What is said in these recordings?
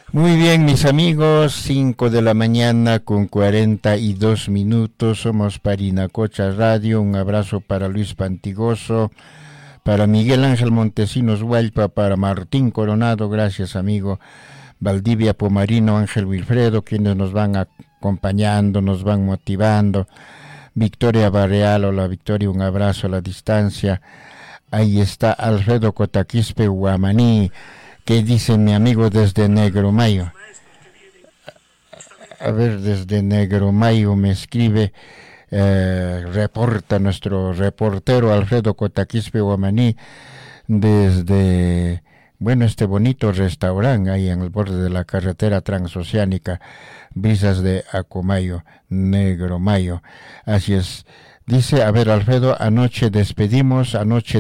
Muy bien, mis amigos, 5 de la mañana con 42 minutos, somos Parinacocha Radio, un abrazo para Luis Pantigoso, para Miguel Ángel Montesinos Hualpa, para Martín Coronado, gracias amigo, Valdivia Pomarino, Ángel Wilfredo, quienes nos van acompañando, nos van motivando, Victoria Barreal, hola Victoria, un abrazo a la distancia, ahí está Alfredo Cotaquispe Guamaní, que dice mi amigo desde Negromayo. A ver, desde Negromayo me escribe, reporta nuestro reportero Alfredo Cotaquispe Guamaní desde, bueno, este bonito restaurante ahí en el borde de la carretera transoceánica, Brisas de Acomayo, Negromayo. Así es. Dice, a ver, Alfredo, anoche despedimos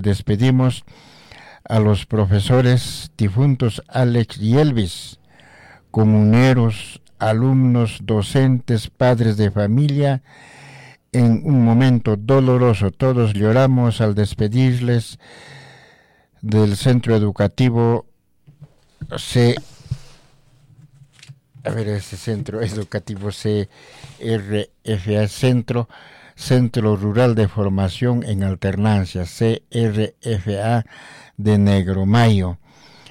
a los profesores difuntos Alex y Elvis, comuneros, alumnos, docentes, padres de familia, en un momento doloroso. Todos lloramos al despedirles del centro educativo ese centro educativo CRFA, Centro Rural de Formación en Alternancia, CRFA de Negromayo.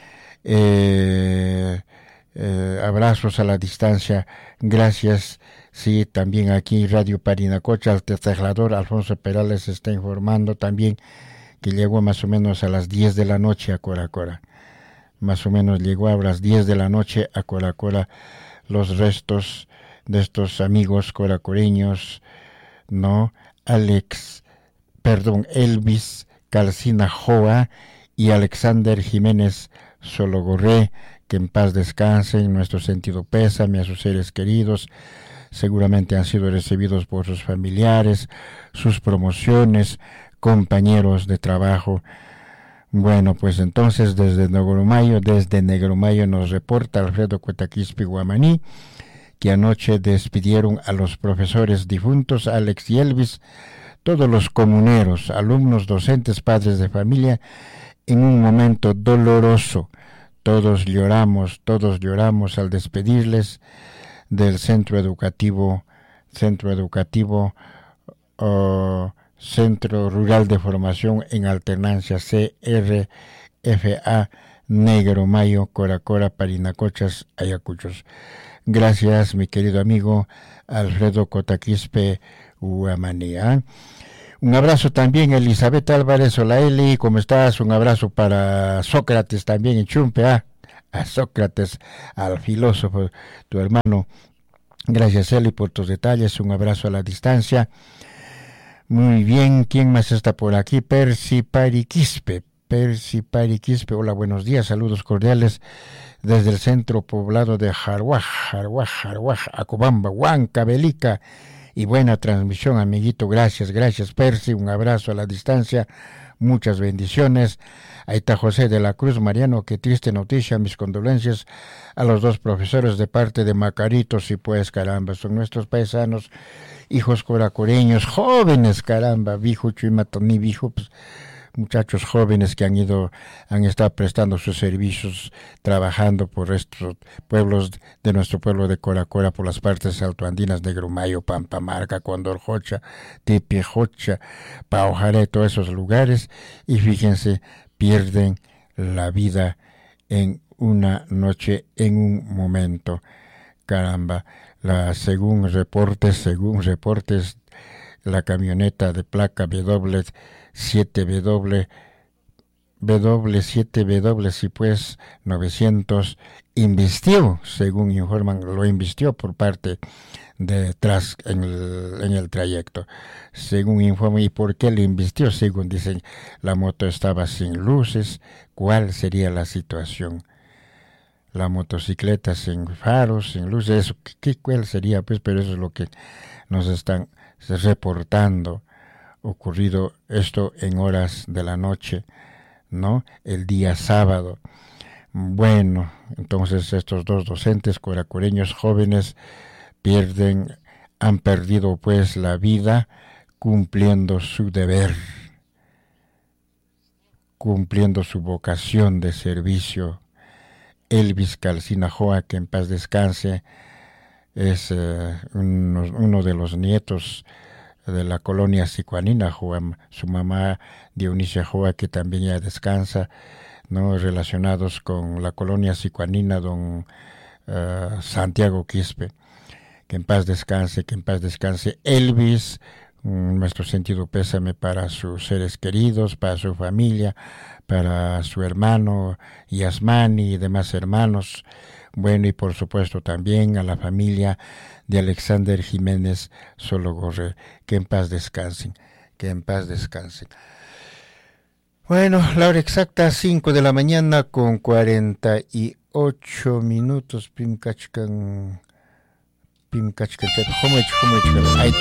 Abrazos a la distancia, gracias. Sí, también aquí Radio Parinacocha, el teclador Alfonso Perales está informando también que llegó más o menos a las 10 de la noche a Coracora. Más o menos llegó a las 10 de la noche a Coracora los restos de estos amigos coracoreños, ¿no? Elvis Calcina Joa y Alexander Jiménez Sologorré, que en paz descansen, nuestro sentido pésame a sus seres queridos, seguramente han sido recibidos por sus familiares, sus promociones, compañeros de trabajo. Bueno, pues entonces desde Negromayo nos reporta Alfredo Cotaquispe Guamaní, que anoche despidieron a los profesores difuntos Alex y Elvis, todos los comuneros, alumnos, docentes, padres de familia, en un momento doloroso. Todos lloramos al despedirles del Centro Rural de Formación en Alternancia, CRFA, Negromayo, Coracora, Parinacochas, Ayacuchos. Gracias, mi querido amigo Alfredo Cotaquispe Huamanía. Un abrazo también a Elizabeth Álvarez, hola Eli, ¿cómo estás? Un abrazo para Sócrates también en Chumpe, a Sócrates, al filósofo, tu hermano. Gracias Eli por tus detalles, un abrazo a la distancia. Muy bien, ¿quién más está por aquí? Percy Pariquispe, hola, buenos días, saludos cordiales desde el centro poblado de Jarguaj, Acobamba, Huanca, Belica, y buena transmisión, amiguito, gracias Percy, un abrazo a la distancia, muchas bendiciones. Ahí está José de la Cruz, Mariano, qué triste noticia, mis condolencias a los dos profesores de parte de Macaritos, y pues caramba, son nuestros paisanos, hijos coracoreños, jóvenes, caramba, viejo chuimatoni, viejo, pues, muchachos jóvenes que han estado prestando sus servicios, trabajando por estos pueblos de nuestro pueblo de Coracora, por las partes altoandinas de Grumayo, Pampamarca, Condorjocha, Tepejocha, Paojaré, todos esos lugares, y fíjense, pierden la vida en una noche, en un momento. Caramba, según reportes, la camioneta de placa W7W, sí pues, 900, invistió, según informan, lo invistió por parte de atrás en el trayecto. Según informan, ¿y por qué lo invistió? Según dicen, la moto estaba sin luces. ¿Cuál sería la situación? La motocicleta sin faros, sin luces, ¿cuál sería? Pues, pero eso es lo que nos están reportando. Ocurrido esto en horas de la noche, ¿no? El día sábado. Bueno, entonces estos dos docentes coracoreños jóvenes han perdido pues la vida cumpliendo su deber, cumpliendo su vocación de servicio Elvis Calcinajoa, que en paz descanse, es uno de los nietos de la colonia sicuanina, su mamá Dionisia Joa, que también ya descansa, no relacionados con la colonia sicuanina, don Santiago Quispe, que en paz descanse Elvis. Nuestro sentido pésame para sus seres queridos, para su familia, para su hermano Yasmani y demás hermanos. Bueno, y por supuesto también a la familia de Alexander Jiménez Sologorre, que en paz descansen, que en paz descansen. Bueno, la hora exacta, 5 de la mañana con 48 minutos. Pimkachkan,